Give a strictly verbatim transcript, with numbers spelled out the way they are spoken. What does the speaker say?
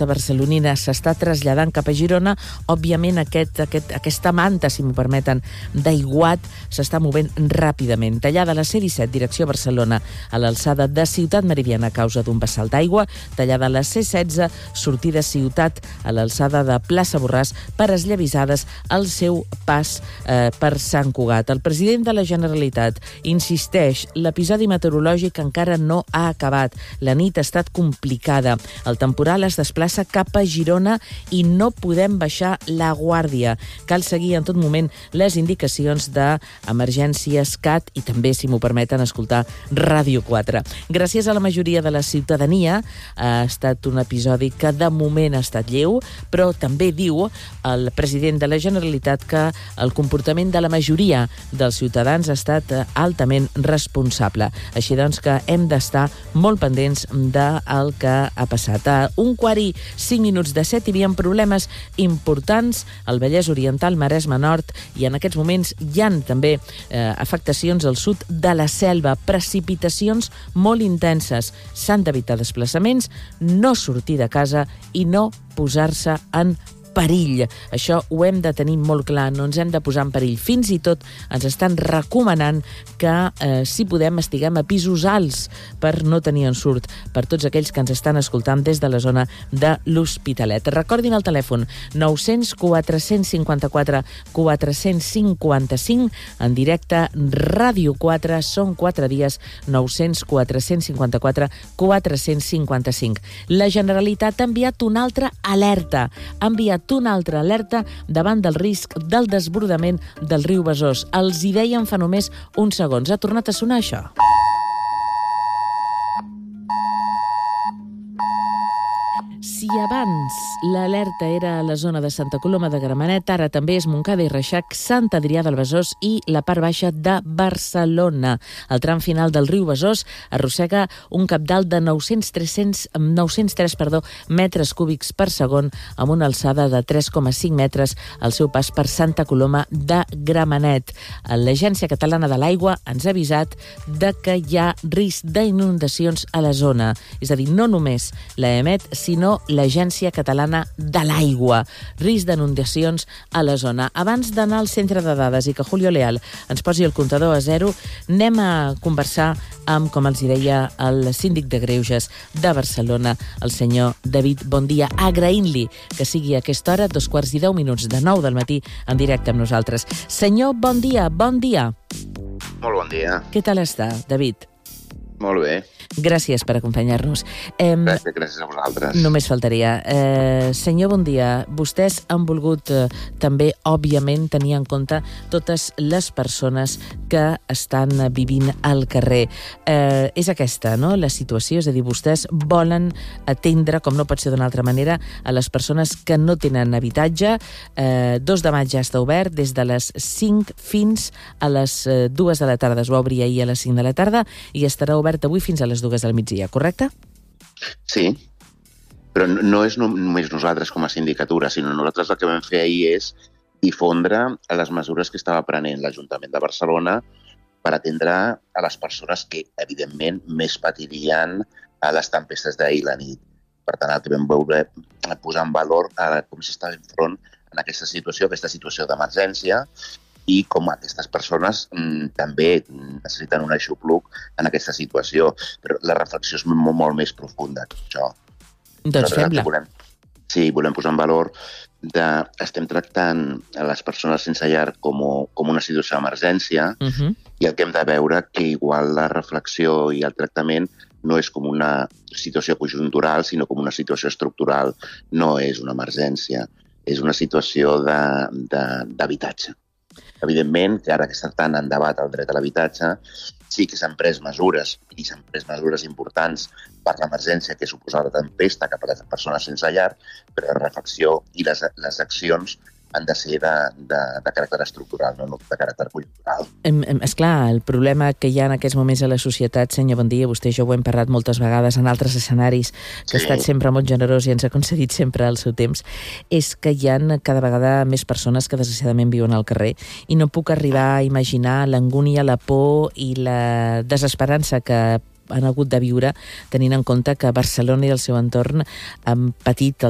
costa barcelonina s'està traslladant cap a Girona, òbviament aquest, aquest, aquesta manta, si m'ho permeten, d'aiguat s'està movent ràpidament. Tallada a la C disset, direcció Barcelona, a l'alçada de Ciutat Meridiana a causa d'un vessal d'aigua. Tallada a la C setze, sortida Ciutat, a l'alçada de Plaça Borràs, per esllavissades al seu pas eh, per Sant Cugat. El president de la Generalitat insisteix, l'episodi meteorològic encara no ha acabat. La nit ha estat complicada. El temporal es desplaça cap a Girona i no podem baixar la guàrdia. Cal seguir en tot moment les indicacions d'emergències C A T i també, si m'ho permeten, escoltar Ràdio quatre. Gràcies a la majoria de la ciutadania ha estat un episodi que de moment ha estat lleu, però també diu el president de la Generalitat que el comportament de la majoria dels ciutadans ha estat altament responsable. Així doncs que hem d'estar molt pendents del que ha passat. A un quart i cinc minuts de set hi havia problemes importants al Vallès Oriental, Maresme Nord, i en aquests moments hi ha també eh, afectacions al sud de la Selva, precipitacions molt intenses. S'han d'evitar desplaçaments, no sortir de casa i no posar-se en perill. Això ho hem de tenir molt clar, no ens hem de posar en perill. Fins i tot ens estan recomanant que, eh, si podem, estiguem a pisos alts per no tenir ensurt per tots aquells que ens estan escoltant des de la zona de l'Hospitalet. Recordin el telèfon nou zero zero, quatre cinc quatre, quatre cinc cinc en directe Ràdio quatre, són quatre dies, nou zero zero, quatre cinc quatre, quatre cinc cinc. La Generalitat ha enviat una altra alerta. Ha enviat una altra alerta davant del risc del desbordament del riu Besòs. Els hi deien fa només uns segons. Ha tornat a sonar això. Si abans l'alerta era a la zona de Santa Coloma de Gramenet, ara també és Montcada i Reixac, Sant Adrià del Besòs i la part baixa de Barcelona. El tram final del riu Besòs arrossega un cabdal de nou-cents tres perdó, metres cúbics per segon amb una alçada de tres coma cinc metres al seu pas per Santa Coloma de Gramenet. L'Agència Catalana de l'Aigua ens ha avisat de que hi ha risc d'inundacions a la zona. És a dir, no només l'EMET, sinó l'Agència Catalana de l'Aigua. Risc d'inundacions a la zona. Abans d'anar al centre de dades i que Julio Leal ens posi el comptador a zero, anem a conversar amb, com els deia, el síndic de Greuges de Barcelona, el senyor David Bondia, agraint-li que sigui a aquesta hora, dos quarts i deu minuts de nou del matí, en directe amb nosaltres. Senyor Bondia, bon dia. Molt bon dia. Què tal està, David? Molt bé. Gràcies per acompanyar-nos. Eh, gràcies, gràcies a vosaltres. Només faltaria. Eh, senyor Bondia, vostès han volgut eh, també, òbviament, tenir en compte totes les persones que estan vivint al carrer. Eh, és aquesta, no?, la situació, és a dir, vostès volen atendre, com no pot ser d'una altra manera, a les persones que no tenen habitatge. Eh, dos de maig ja està obert, des de les cinc fins a les eh, dues de la tarda. Es va obrir ahir a les cinc de la tarda i estarà obert avui fins a les dues del migdia, correcte? Sí, però no és només nosaltres com a sindicatura, sinó nosaltres el que vam fer ahir és difondre les mesures que estava prenent l'Ajuntament de Barcelona per atendre a les persones que, evidentment, més patirien a les tempestes d'ahir la nit. Per tant, el que vam voler posar en valor a com s'estava enfront en aquesta situació, aquesta situació d'emergència, i com aquestes persones mm, també necessiten un aixopluc en aquesta situació. Però la reflexió és molt, molt més profunda que això. Doncs fem-la. Volem, sí, volem posar en valor que estem tractant a les persones sense llar com, com una situació d'emergència uh-huh. i el que hem de veure que igual la reflexió i el tractament no és com una situació conjuntural, sinó com una situació estructural. No és una emergència, és una situació d'habitatge. Evidentment, que ara que està tan en debat el dret a l'habitatge, sí que s'han pres mesures, i s'han pres mesures importants per l'emergència que suposa la tempesta cap a les persones sense llar, però la reflexió i les, les accions han de ser de, de, de caràcter estructural, no de caràcter conjuntural. Esclar, el problema que hi ha en aquests moments a la societat, senyor Bondia, vostè i jo ho hem parlat moltes vegades en altres escenaris, que sí. Ha estat sempre molt generós i ens ha concedit sempre el seu temps, és que hi ha cada vegada més persones que desgraciadament viuen al carrer i no puc arribar a imaginar l'angúnia, la por i la desesperança que han hagut de viure tenint en compte que Barcelona i el seu entorn han patit el